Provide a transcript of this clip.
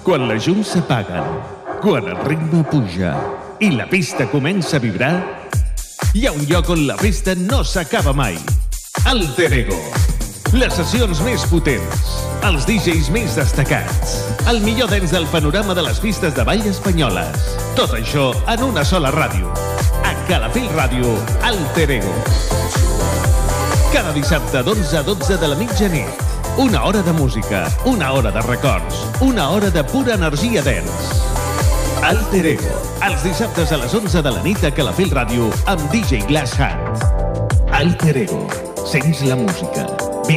quan les llums s'apaguen, quan el ritme puja i la pista comença a vibrar, hi ha un lloc on la festa no s'acaba mai. Alter Ego. Les sessions més potents, els DJs més destacats, el millor dents del panorama de les pistes de ball espanyoles. Tot això en una sola ràdio. A Calafell Ràdio, Alter Ego. Cada dissabte d'11 a 12 de la mitjanit. Una hora de música, una hora de records, una hora de pura energia dance. Alter Ego, els dissabtes a les 11 de la nit a Calafell Ràdio amb DJ Glass Hat. Alter Ego, sents la música.